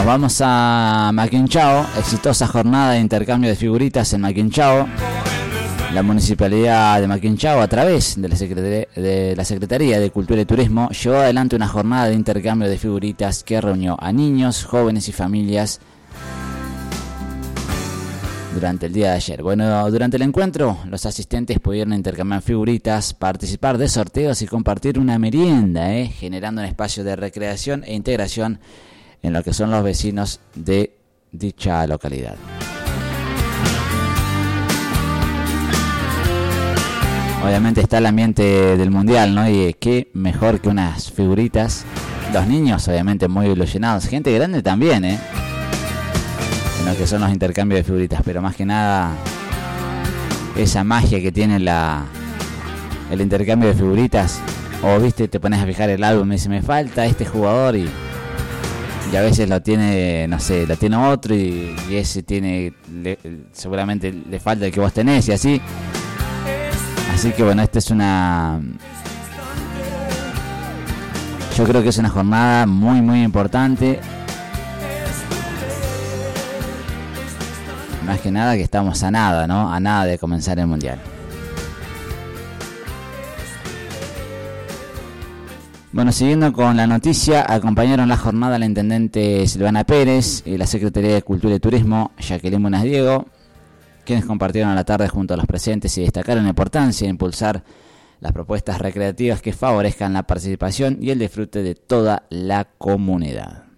vamos a Maquinchao, exitosa jornada de intercambio de figuritas en Maquinchao. La Municipalidad de Maquinchao, a través de la Secretaría de Cultura y Turismo, llevó adelante una jornada de intercambio de figuritas que reunió a niños, jóvenes y familias durante el día de ayer. Bueno, durante el encuentro, los asistentes pudieron intercambiar figuritas, participar de sorteos y compartir una merienda, generando un espacio de recreación e integración en lo que son los vecinos de dicha localidad. Obviamente está el ambiente del mundial, ¿no? Y qué mejor que unas figuritas. Los niños, obviamente, muy ilusionados. Gente grande también, en lo que son los intercambios de figuritas. Pero más que nada, esa magia que tiene el intercambio de figuritas. O, viste, te pones a fijar el álbum y dice, me falta este jugador. Y a veces lo tiene, no sé, lo tiene otro. Y ese tiene, seguramente le falta el que vos tenés y así. Así que bueno, esta es yo creo que es una jornada muy muy importante. Más que nada que estamos a nada, ¿no? A nada de comenzar el mundial. Bueno, siguiendo con la noticia, acompañaron la jornada la intendente Silvana Pérez y la Secretaría de Cultura y Turismo, Jacqueline Munas Diego, quienes compartieron a la tarde junto a los presentes y destacaron la importancia de impulsar las propuestas recreativas que favorezcan la participación y el disfrute de toda la comunidad.